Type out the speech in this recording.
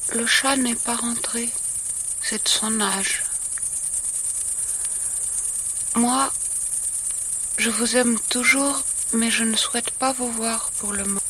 Le chat n'est pas rentré. C'est de son âge. Moi, je vous aime toujours, mais je ne souhaite pas vous voir pour le moment.